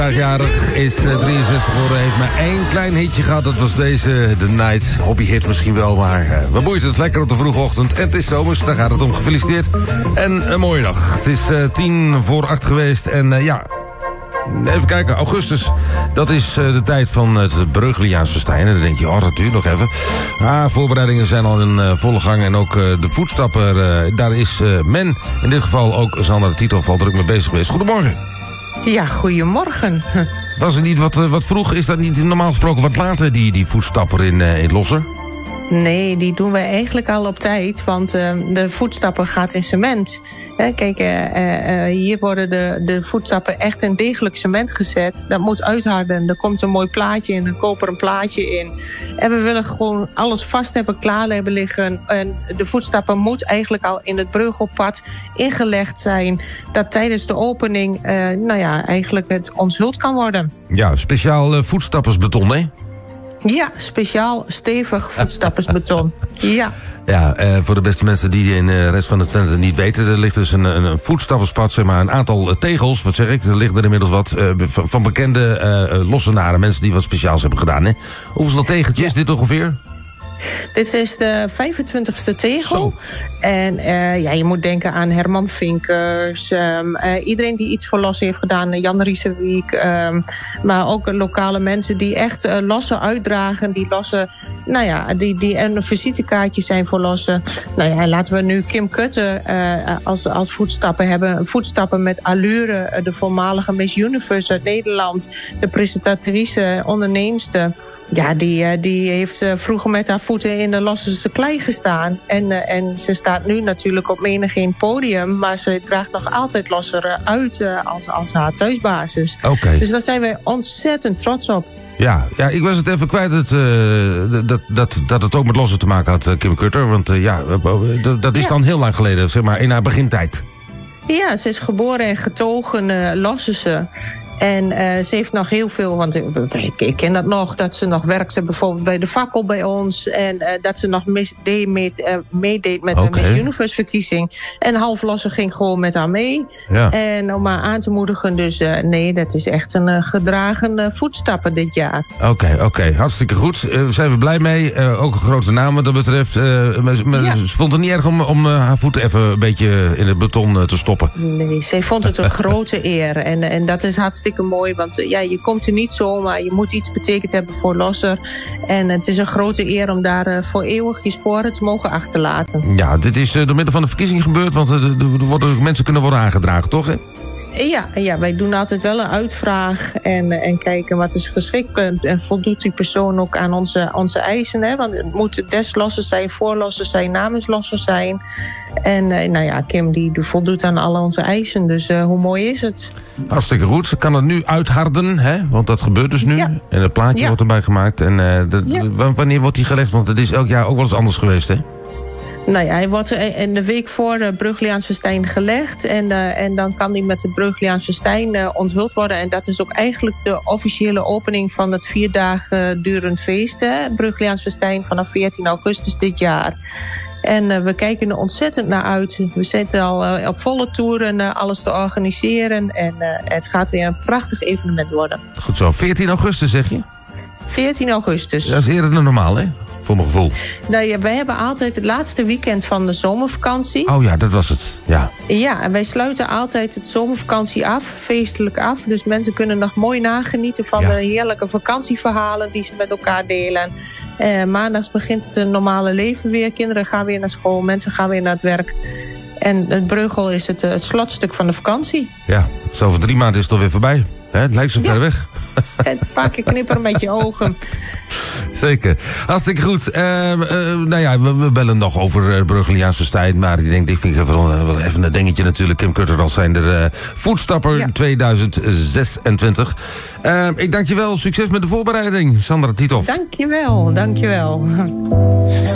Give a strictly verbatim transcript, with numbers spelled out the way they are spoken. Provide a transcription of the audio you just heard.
Jarig is uh, drieënzestig geworden, heeft maar één klein hitje gehad. Dat was deze, The Night. Hobbyhit misschien wel, maar uh, we boeien het lekker op de vroege ochtend. En het is zomers, daar gaat het om. Gefeliciteerd. En een mooie dag. Het is uh, tien voor acht geweest en uh, ja... Even kijken, augustus, dat is uh, de tijd van het Breugeliaansfestijn. En dan denk je, oh, dat duurt nog even. Ah, voorbereidingen zijn al in uh, volle gang. En ook uh, de voetstapper, uh, daar is uh, men, in dit geval ook Sandra de Titel, al druk mee bezig geweest. Goedemorgen. Ja, goedemorgen. Was het niet wat, uh, wat vroeg? Is dat niet normaal gesproken wat later, die, die voetstapper in, uh, in Losser? Nee, die doen wij eigenlijk al op tijd, want uh, de voetstapper gaat in cement. He, kijk, uh, uh, hier worden de, de voetstappen echt in degelijk cement gezet. Dat moet uitharden, er komt een mooi plaatje in, een koperen plaatje in. En we willen gewoon alles vast hebben, klaar hebben liggen. En de voetstapper moet eigenlijk al in het Breugelpad ingelegd zijn, dat tijdens de opening uh, nou ja, eigenlijk het onthuld kan worden. Ja, speciaal uh, voetstappersbeton, hè? Ja, speciaal stevig voetstappersbeton. Ja. Ja, eh, voor de beste mensen die in de rest van de Twente niet weten... er ligt dus een, een, een voetstapperspad, zeg maar, een aantal uh, tegels, wat zeg ik... er liggen er inmiddels wat uh, van, van bekende uh, lossenaren, mensen die wat speciaals hebben gedaan, hè? Hoeveel tegeltjes is dit ongeveer? Dit is de vijfentwintigste tegel. Zo. En uh, ja, je moet denken aan Herman Vinkers. Um, uh, iedereen die iets voor lossen heeft gedaan. Jan Riesewiek. Um, maar ook lokale mensen die echt uh, lossen uitdragen. Die lossen, nou ja, die, die een visitekaartje zijn voor lossen. Nou ja, laten we nu Kim Kutter uh, als, als voetstapper hebben. Voetstappen met allure. De voormalige Miss Universe uit Nederland. De presentatrice, onderneemster. Ja, die, uh, die heeft uh, vroeger met haar voeten in de Losserse klei gestaan. En, uh, en ze staat nu natuurlijk op menig geen podium, maar ze draagt nog altijd Losser uit uh, als, als haar thuisbasis. Okay. Dus daar zijn wij ontzettend trots op. Ja, ja, ik was het even kwijt het, uh, dat, dat, dat het ook met Losser te maken had, Kim Kutter. Want uh, ja, dat, dat is ja. dan heel lang geleden, zeg maar, in haar begintijd. Ja, ze is geboren en getogen uh, Losserse. En uh, ze heeft nog heel veel, want ik, ik ken dat nog, dat ze nog werkte bijvoorbeeld bij de fakkel bij ons. En uh, dat ze nog meedeed met, uh, meedeed met okay. de Miss Universe verkiezing. En half Losser ging gewoon met haar mee. Ja. En om haar aan te moedigen, dus uh, nee, dat is echt een uh, gedragen uh, voetstapper dit jaar. Oké, okay, oké, okay. Hartstikke goed. Uh, zijn we blij mee. Uh, ook een grote naam wat dat betreft. Uh, maar, ja. Ze vond het niet erg om, om uh, haar voeten even een beetje in het beton uh, te stoppen. Nee, zij vond het een grote eer. En, en dat is hartstikke mooi, want ja, je komt er niet zomaar. Je moet iets betekend hebben voor Losser. En het is een grote eer om daar uh, voor eeuwig je sporen te mogen achterlaten. Ja, dit is uh, door middel van de verkiezing gebeurd, want uh, er worden, mensen kunnen worden aangedragen, toch? Hè? Ja, ja, wij doen altijd wel een uitvraag en, en kijken wat is geschikt. En voldoet die persoon ook aan onze, onze eisen. Hè? Want het moet des Losser zijn, voor Losser zijn, namens Losser zijn. En nou ja, Kim die voldoet aan al onze eisen. Dus uh, hoe mooi is het? Hartstikke goed. Ze kan het nu uitharden, hè? Want dat gebeurt dus nu. Ja. En het plaatje ja. wordt erbij gemaakt. En uh, de, ja. wanneer wordt die gelegd? Want het is elk jaar ook wel eens anders geweest, hè? Nou ja, hij wordt in de week voor de Breugeliaansfestijn gelegd. En, uh, en dan kan hij met het Breugeliaansfestijn uh, onthuld worden. En dat is ook eigenlijk de officiële opening van het vier dagen durend feest. Breugeliaansfestijn vanaf veertien augustus dit jaar. En uh, we kijken er ontzettend naar uit. We zitten al uh, op volle toeren uh, alles te organiseren. En uh, het gaat weer een prachtig evenement worden. Goed zo, veertien augustus zeg je? veertien augustus. Dat is eerder dan normaal, hè? Voor mijn gevoel. Nou ja, wij hebben altijd het laatste weekend van de zomervakantie. Oh ja, dat was het. Ja, ja en wij sluiten altijd het zomervakantie af, feestelijk af. Dus mensen kunnen nog mooi nagenieten van ja. de heerlijke vakantieverhalen die ze met elkaar delen. Uh, maandags begint het een normale leven weer. Kinderen gaan weer naar school, mensen gaan weer naar het werk. En het Breugel is het, uh, het slotstuk van de vakantie. Ja, zo over drie maanden is het alweer voorbij. Hè? Het lijkt zo ja. ver weg. Een paar keer knipperen met je ogen. Zeker. Hartstikke goed. Uh, uh, nou ja, we, we bellen nog over uh, Breugeliaansfestijn. Maar ik denk, dit vind ik even, wel even een dingetje natuurlijk. Kim Kutter als zijn er uh, voetstapper ja. tweeduizend zesentwintig. Uh, ik dank je wel. Succes met de voorbereiding. Sandra Tiethoff. Dank je wel. Dank je wel.